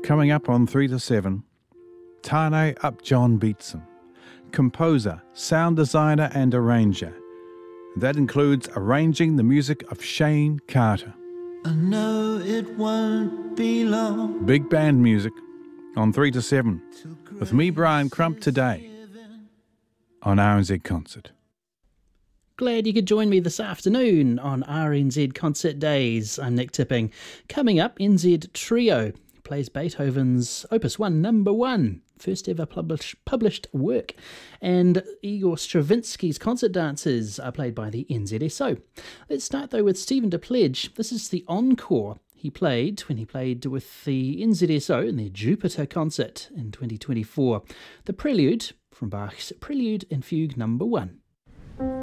Coming up on 3 to 7, Tane Upjohn Beatson, composer, sound designer and arranger. That includes arranging the music of Shane Carter. I know it won't be long. Big band music on 3 to 7 with me, Brian Crump, today on RNZ Concert. Glad you could join me this afternoon on RNZ Concert Days. I'm Nick Tipping. Coming up, NZ Trio plays Beethoven's Opus 1 No. 1, first ever published work, and Igor Stravinsky's concert dances are played by the NZSO. Let's start though with Stephen DePledge. This is the encore he played when he played with the NZSO in their Jupiter concert in 2024. The Prelude from Bach's Prelude and Fugue No. 1.